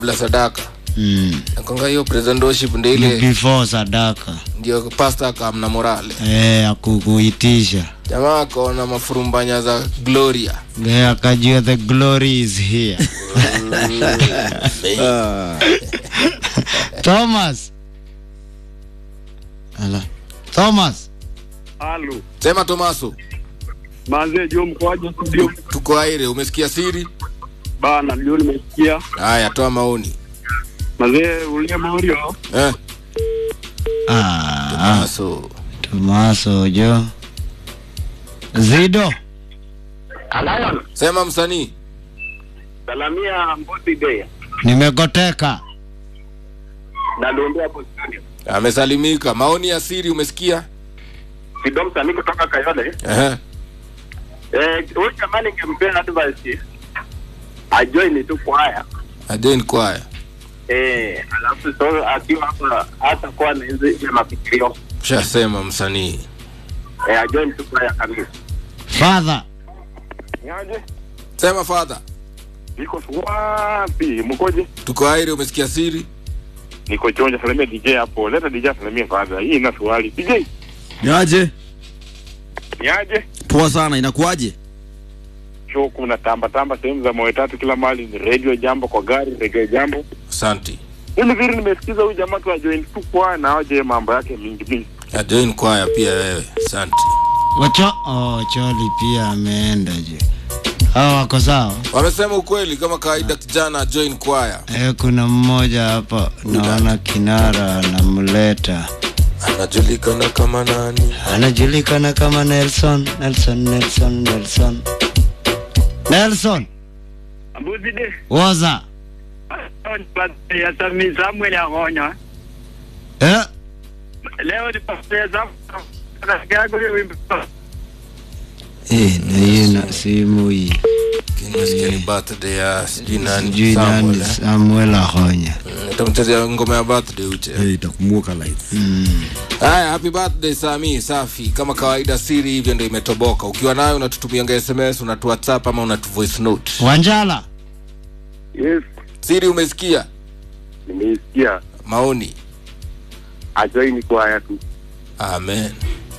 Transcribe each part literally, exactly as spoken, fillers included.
la sadaka. Mm. Nakonga hiyo presentation ndio ile before sadaka. Ndio pastor kamna morale. Eh, akukuitisha. Jamaa akaona mafurumbanya za Gloria. Eh, akajua the glory is here. Thomas. Ala. Thomas. Halo. Sema Tomaso. Manze jo mkoaje studio? Tuko aire, umesikia siri? Bana ndio nimesikia. Haya, toa maoni. Manze ulia Mario. Eh. Ah, Tomaso. Tomaso jo. Zido. Alayan. Sema msanii. Salamia Mboti Day. Nimegoteka. Naliombea hapo studio. Amesalimika. Maoni ya siri umesikia? Sidom Sani kutoka Kayole. Eh. Eh, wewe kama ningempea advice. Ajoin tu kwaya. Ajoin kwaya. Eh, alafu so akiwa hapa hata kwa na hizo ya mafikirio. Shasema msanii. Eh, ajoin tu kwaya kabisa. Father. Nyaje? Sema father. Niko wapi? Mkoje? Tuko aire, umesikia siri? Niko chonja salamia D J hapo. Leta D J salamia father. Hii ina swali. D J. Niaje? Niaje? Poa sana, inakuaje? Show kuna tamba tamba sehemu za moyo tatu kila mahali, ni radio jambo kwa gari, radio jambo. Asante. Mimi vile nimesikiza huyu jamaa tu ajoin tu kwa na aje mambo yake mingi mingi. Ajoin kwaya pia wewe. Asante. Wacho, oh, Choli pia ameenda je. Hao wako sawa? Wamesema ukweli kama kawaida kijana join kwaya. Eh, kuna mmoja hapa naona kinara anamleta. Anajulikana kama nani? Anajulikana kama Nelson, Nelson, Nelson, Nelson. Nelson. Abudide. Waza. Ya Sami Samuel Agonya. Eh? Leo ni pasta za kago wimbo. Eh, na hiyo na simu hii. Kinasikia ni birthday ya sijui nani? Sijui nani Samuel Agonya. Nitamchezea ngoma ya birthday uche. Eh, itakumuka live. Mm. Haya, happy birthday Sami, safi. Kama kawaida siri hivyo ndio imetoboka. Ukiwa nayo unatutumia S M S, unatu WhatsApp ama unatu voice note. Wanjala. Yes, Siri umesikia? nimesikia. Maoni. Ajoin kwaya tu. Amen.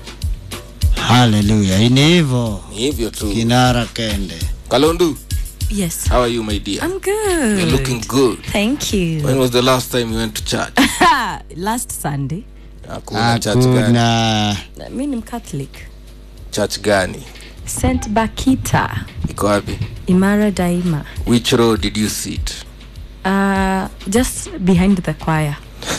Hallelujah. Ni hivyo. Ni hivyo tu. Kinara kende. Kalondu. Yes. How are you, my dear? I'm good. You're looking good. Thank you. When was the last time you went to church? Last Sunday. Hakuna church gani? Hakuna. Mimi ni Catholic. Church gani? Saint Bakita. Iko wapi? Imara Daima. Which row did you sit? Uh, just behind the choir.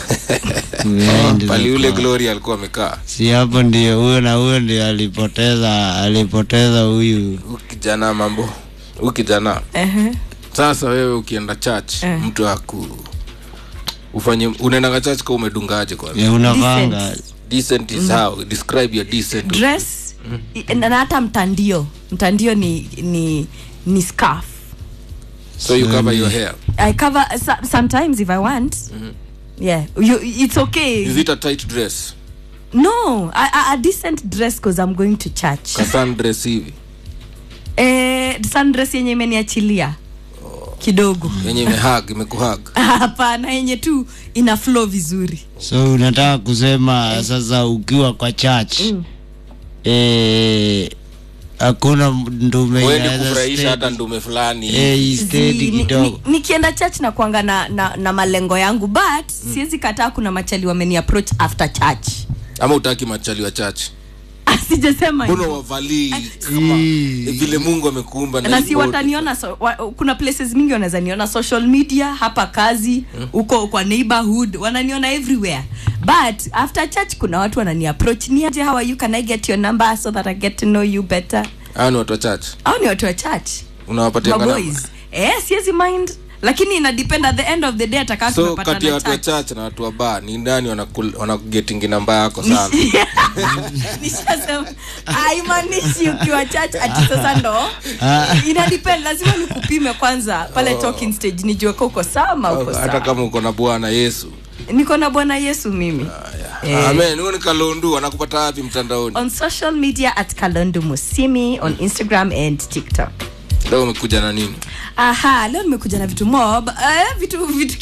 Pali ule Gloria alikuwa amekaa. Si hapo ndio huyo na huyo ndio alipoteza alipoteza huyu kijana mambo. Huyu kijana. Eh. Uh-huh. Sasa wewe ukienda church, uh. mtu aku ufanye unaenda church kwa umedungaje kwanza? Ya unavanga. Decent, decent is mm. how describe your decent dress. Mm. Na hata mtandio. Mtandio ni ni ni scarf. So you cover your hair? I cover uh, sometimes if I want. Mm-hmm. Yeah, you, it's okay. Is it a tight dress? No, a, a, a decent dress because I'm going to church. Kasan dress hivi. Eh, sundress yenye imeniachilia oh. Kidogo. Yenye imehug, imekuhug. Hapana, yenye tu ina flow vizuri. So unataka kusema mm. Sasa ukiwa kwa church mm. eh hakuna ndume wewe kufurahisha hata ndume fulani eh steady kidogo. Nikienda ni church na kuanga na, na na malengo yangu but mm. siwezi kataa kuna machali wameni approach after church. Ama utaki machali wa church? Sijasema hivyo. Mbona wavalii kama vile Mungu amekuumba na, na si wataniona so, wa, kuna places mingi wanaweza niona social media, hapa kazi, huko hmm. kwa neighborhood, wananiona everywhere. But after church kuna watu wanani approach, ni aje, how are you, can I get your number so that I get to know you better? Hao ni watu wa church. Hao ni watu wa church. Unawapatia namba? Eh, siwezi mind. Lakini ina depend at the end of the day ataka so, tumepata na church. So kati ya watu wa church na watu wa bar ni nani wanakugetingi namba yako sana? Nishasema haimanishi ukiwa church ati sasa ndo. Ina depend, lazima nikupime kwanza pale oh. talking stage nijue kama uko sawa uko sawa. Hata kama uko na Bwana Yesu. Niko na Bwana Yesu mimi. Ah, yeah. eh. Amen. Wewe ni Kalondu, anakupata wapi mtandaoni? On social media at Kalondu Musimi on Instagram and TikTok. Leo umekuja na nini? Aha, leo nimekuja na vitu mob. Eh, vitu vitu